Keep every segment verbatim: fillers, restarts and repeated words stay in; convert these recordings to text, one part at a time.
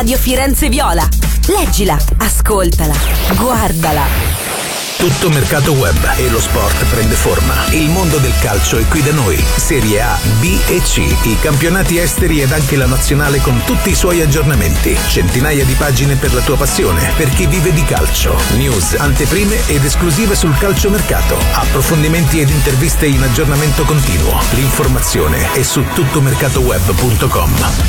Radio Firenze Viola. Leggila, ascoltala, guardala. Tutto mercato web e lo sport prende forma. Il mondo del calcio è qui da noi. Serie A, B e C, i campionati esteri ed anche la nazionale con tutti i suoi aggiornamenti. Centinaia di pagine per la tua passione, per chi vive di calcio. News, anteprime ed esclusive sul calciomercato. Approfondimenti ed interviste in aggiornamento continuo. L'informazione è su tuttomercatoweb punto com.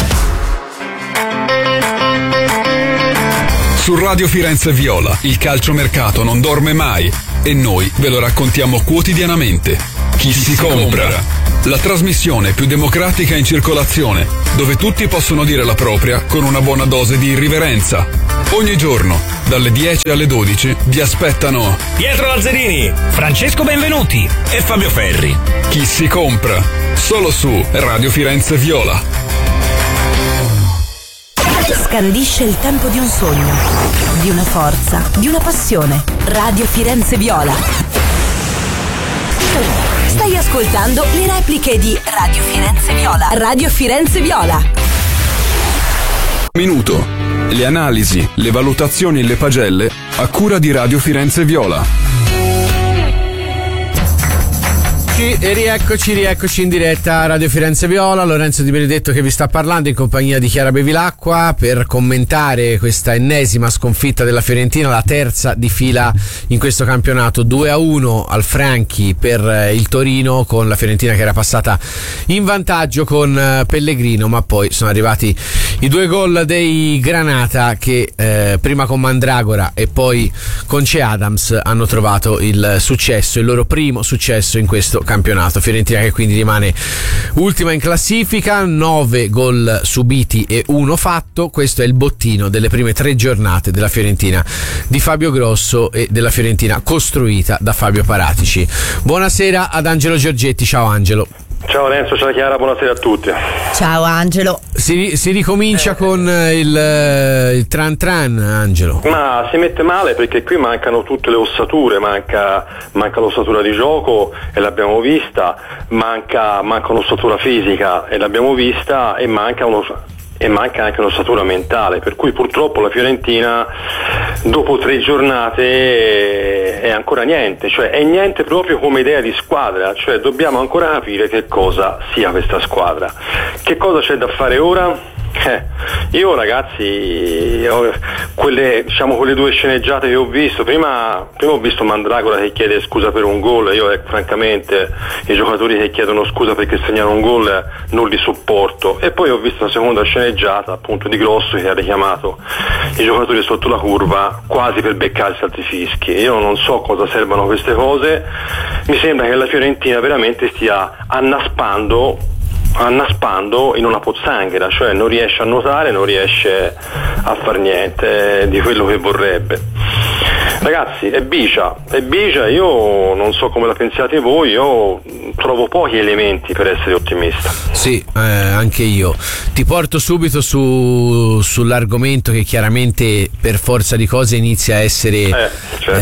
Su Radio Firenze Viola il calciomercato non dorme mai e noi ve lo raccontiamo quotidianamente. Chi, Chi si, si compra? compra? La trasmissione più democratica in circolazione, dove tutti possono dire la propria con una buona dose di irriverenza. Ogni giorno, dalle dieci alle dodici, vi aspettano Pietro Lazzarini, Francesco Benvenuti e Fabio Ferri. Chi si compra? Solo su Radio Firenze Viola. Scandisce il tempo di un sogno, di una forza, di una passione. Radio Firenze Viola. Stai ascoltando le repliche di Radio Firenze Viola. Radio Firenze Viola. Minuto. Le analisi, le valutazioni e le pagelle a cura di Radio Firenze Viola. E rieccoci, rieccoci in diretta a Radio Firenze Viola. Lorenzo Di Benedetto che vi sta parlando in compagnia di Chiara Bevilacqua per commentare questa ennesima sconfitta della Fiorentina, la terza di fila in questo campionato. Due a uno al Franchi per il Torino, con la Fiorentina che era passata in vantaggio con Pellegrino, ma poi sono arrivati i due gol dei Granata che eh, prima con Mandragora e poi con Che Adams hanno trovato il successo, il loro primo successo in questo campionato. Fiorentina che quindi rimane ultima in classifica, nove gol subiti e uno fatto. Questo è il bottino delle prime tre giornate della Fiorentina di Fabio Grosso e della Fiorentina costruita da Fabio Paratici. Buonasera ad Angelo Giorgetti. Ciao Angelo. Ciao Lorenzo, ciao Chiara, buonasera a tutti. Ciao Angelo. Si, si ricomincia eh. con il, il tran tran, Angelo. Ma si mette male perché qui mancano tutte le ossature, manca, manca l'ossatura di gioco e l'abbiamo vista, manca, manca un'ossatura fisica e l'abbiamo vista e manca uno... e manca anche un'ossatura mentale, per cui purtroppo la Fiorentina dopo tre giornate è ancora niente, cioè è niente proprio come idea di squadra, cioè dobbiamo ancora capire che cosa sia questa squadra. Che cosa c'è da fare ora? Eh, io ragazzi, quelle, diciamo, quelle due sceneggiate che ho visto, prima, prima ho visto Mandragora che chiede scusa per un gol, io eh, francamente i giocatori che chiedono scusa perché segnano un gol non li sopporto, e poi ho visto la seconda sceneggiata appunto di Grosso che ha richiamato i giocatori sotto la curva quasi per beccarsi altri fischi. Io non so cosa servano queste cose, mi sembra che la Fiorentina veramente stia annaspando annaspando in una pozzanghera, cioè non riesce a nuotare, non riesce a far niente di quello che vorrebbe. Ragazzi, è bicia, è bicia, io non so come la pensiate voi, io trovo pochi elementi per essere ottimista. Sì, eh, anche io. Ti porto subito su, sull'argomento che chiaramente per forza di cose inizia a essere eh, certo.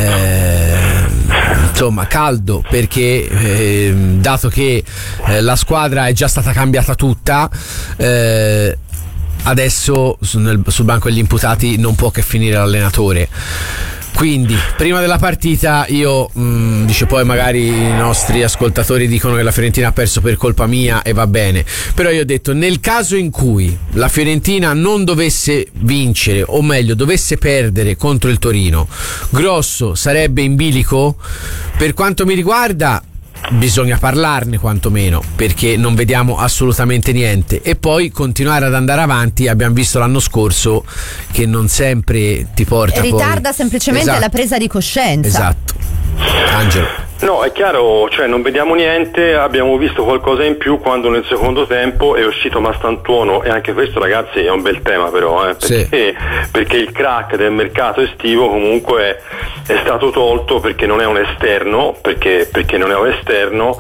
eh, insomma caldo, perché eh, dato che eh, la squadra è già stata cambiata tutta, eh, adesso sul, sul banco degli imputati non può che finire l'allenatore. Quindi prima della partita io mh, dice, poi magari i nostri ascoltatori dicono che la Fiorentina ha perso per colpa mia e va bene, però io ho detto, nel caso in cui la Fiorentina non dovesse vincere, o meglio dovesse perdere contro il Torino, Grosso sarebbe in bilico? Per quanto mi riguarda bisogna parlarne quantomeno, perché non vediamo assolutamente niente, e poi continuare ad andare avanti. Abbiamo visto l'anno scorso che non sempre ti porta, ritarda poi... semplicemente esatto. la presa di coscienza. Esatto. Angelo. No, è chiaro, cioè non vediamo niente, abbiamo visto qualcosa in più quando nel secondo tempo è uscito Mastantuono, e anche questo ragazzi è un bel tema però, eh, perché, sì. perché il crack del mercato estivo comunque è stato tolto perché non è un esterno, perché, perché non è un esterno,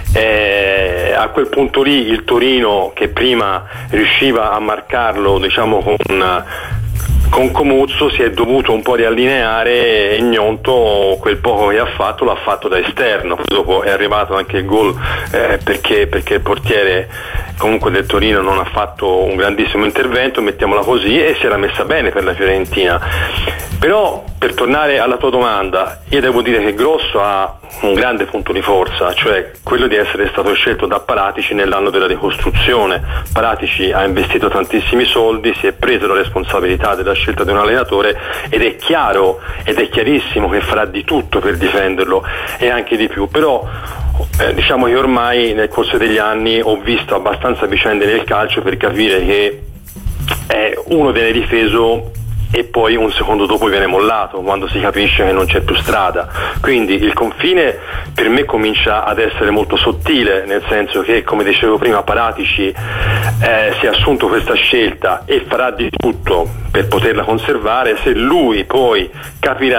e a quel punto lì il Torino, che prima riusciva a marcarlo diciamo con una con Comuzzo, si è dovuto un po' riallineare, e Gnonto quel poco che ha fatto l'ha fatto da esterno. Dopo è arrivato anche il gol eh, perché, perché il portiere comunque del Torino non ha fatto un grandissimo intervento, mettiamola così, e si era messa bene per la Fiorentina. Però per tornare alla tua domanda, io devo dire che Grosso ha un grande punto di forza, cioè quello di essere stato scelto da Paratici nell'anno della ricostruzione. Paratici ha investito tantissimi soldi, si è preso la responsabilità della scelta di un allenatore ed è chiaro ed è chiarissimo che farà di tutto per difenderlo e anche di più. Però eh, diciamo che ormai nel corso degli anni ho visto abbastanza vicende nel calcio per capire che eh, uno viene difeso e poi un secondo dopo viene mollato quando si capisce che non c'è più strada. Quindi il confine per me comincia ad essere molto sottile, nel senso che, come dicevo prima, Paratici eh, si è assunto questa scelta e farà di tutto per poterla conservare. Se lui poi capirà